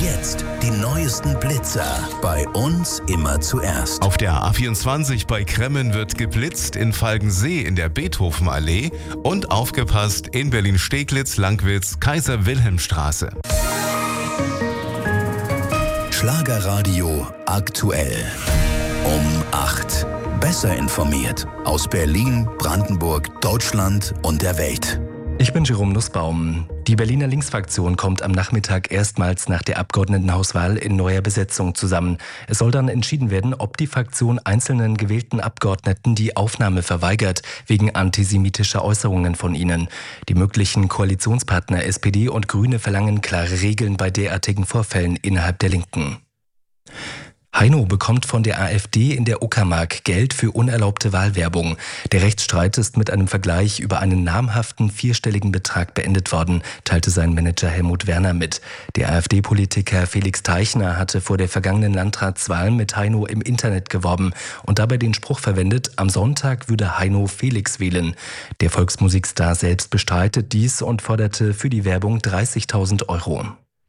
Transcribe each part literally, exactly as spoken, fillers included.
jetzt die neuesten Blitzer. Bei uns immer zuerst. Auf der A vierundzwanzig bei Kremmen wird geblitzt, in Falkensee in der Beethovenallee und aufgepasst in Berlin-Steglitz, Langwitz, Kaiser-Wilhelm-Straße. Schlagerradio aktuell. Um acht. Besser informiert. Aus Berlin, Brandenburg, Deutschland und der Welt. Ich bin Jerome Nussbaum. Die Berliner Linksfraktion kommt am Nachmittag erstmals nach der Abgeordnetenhauswahl in neuer Besetzung zusammen. Es soll dann entschieden werden, ob die Fraktion einzelnen gewählten Abgeordneten die Aufnahme verweigert, wegen antisemitischer Äußerungen von ihnen. Die möglichen Koalitionspartner S P D und Grüne verlangen klare Regeln bei derartigen Vorfällen innerhalb der Linken. Heino bekommt von der AfD in der Uckermark Geld für unerlaubte Wahlwerbung. Der Rechtsstreit ist mit einem Vergleich über einen namhaften vierstelligen Betrag beendet worden, teilte sein Manager Helmut Werner mit. Der AfD-Politiker Felix Teichner hatte vor der vergangenen Landratswahl mit Heino im Internet geworben und dabei den Spruch verwendet, am Sonntag würde Heino Felix wählen. Der Volksmusikstar selbst bestreitet dies und forderte für die Werbung dreißigtausend Euro.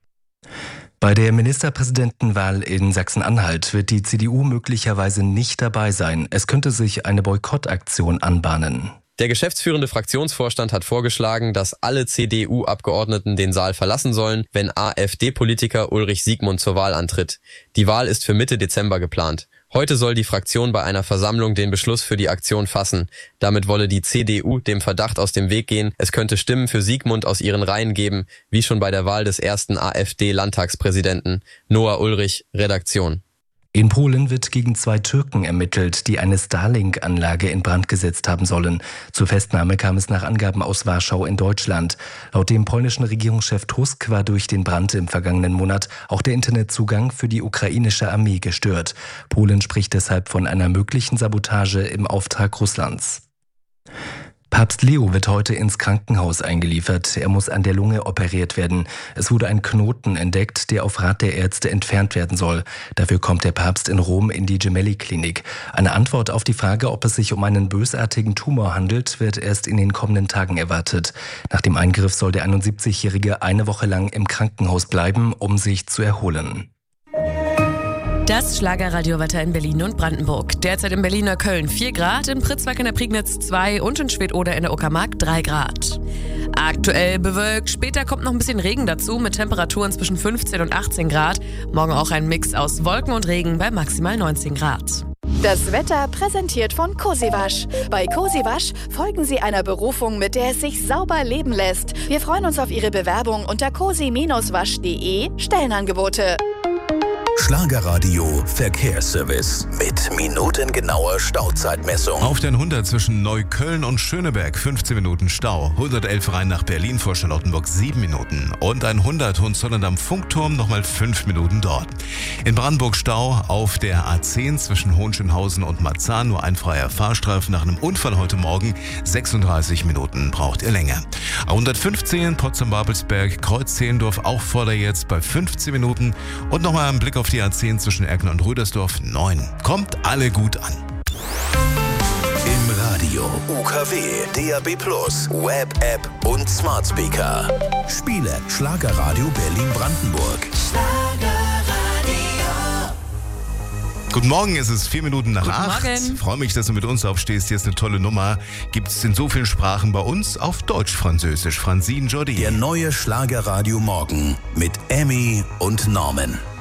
Bei der Ministerpräsidentenwahl in Sachsen-Anhalt wird die C D U möglicherweise nicht dabei sein. Es könnte sich eine Boykottaktion anbahnen. Der geschäftsführende Fraktionsvorstand hat vorgeschlagen, dass alle C D U-Abgeordneten den Saal verlassen sollen, wenn AfD-Politiker Ulrich Siegmund zur Wahl antritt. Die Wahl ist für Mitte Dezember geplant. Heute soll die Fraktion bei einer Versammlung den Beschluss für die Aktion fassen. Damit wolle die C D U dem Verdacht aus dem Weg gehen, es könnte Stimmen für Siegmund aus ihren Reihen geben, wie schon bei der Wahl des ersten AfD-Landtagspräsidenten. Noah Ulrich, Redaktion. In Polen wird gegen zwei Türken ermittelt, die eine Starlink-Anlage in Brand gesetzt haben sollen. Zur Festnahme kam es nach Angaben aus Warschau in Deutschland. Laut dem polnischen Regierungschef Tusk war durch den Brand im vergangenen Monat auch der Internetzugang für die ukrainische Armee gestört. Polen spricht deshalb von einer möglichen Sabotage im Auftrag Russlands. Papst Leo wird heute ins Krankenhaus eingeliefert. Er muss an der Lunge operiert werden. Es wurde ein Knoten entdeckt, der auf Rat der Ärzte entfernt werden soll. Dafür kommt der Papst in Rom in die Gemelli-Klinik. Eine Antwort auf die Frage, ob es sich um einen bösartigen Tumor handelt, wird erst in den kommenden Tagen erwartet. Nach dem Eingriff soll der einundsiebzigjährige eine Woche lang im Krankenhaus bleiben, um sich zu erholen. Das Schlagerradiowetter in Berlin und Brandenburg. Derzeit in Berliner Köln vier Grad, in Pritzwalk in der Prignitz zwei und in Schwedt-Oder in der Uckermark drei Grad. Aktuell bewölkt, später kommt noch ein bisschen Regen dazu mit Temperaturen zwischen fünfzehn und achtzehn Grad. Morgen auch ein Mix aus Wolken und Regen bei maximal neunzehn Grad. Das Wetter präsentiert von Cosiwasch. Bei Cosiwasch folgen Sie einer Berufung, mit der es sich sauber leben lässt. Wir freuen uns auf Ihre Bewerbung unter cosi Bindestrich wasch punkt de. Stellenangebote. Schlagerradio Verkehrsservice mit minutengenauer Stauzeitmessung. Auf den hundert zwischen Neukölln und Schöneberg fünfzehn Minuten Stau. hundertelf rein nach Berlin vor Charlottenburg sieben Minuten. Und ein hundert Hohenzollern am Funkturm nochmal fünf Minuten dort. In Brandenburg Stau auf der A zehn zwischen Hohenschönhausen und Marzahn. Nur ein freier Fahrstreifen nach einem Unfall heute Morgen. sechsunddreißig Minuten braucht ihr länger. A hundertfünfzehn Potsdam-Babelsberg, Kreuz Zehlendorf auch vor der jetzt bei fünfzehn Minuten. Und nochmal ein Blick auf die A zehn zwischen Erken und Rüdersdorf neun. Kommt alle gut an. Im Radio, U K W, D A B plus, Web-App und Smart Speaker. Spiele Schlagerradio Berlin-Brandenburg. Guten Morgen, es ist vier Minuten nach Guten acht. Morgen. Freue mich, dass du mit uns aufstehst. Hier ist eine tolle Nummer. Gibt es in so vielen Sprachen bei uns auf Deutsch, Französisch. Francine Jordi. Der neue Schlagerradio Morgen mit Emmy und Norman.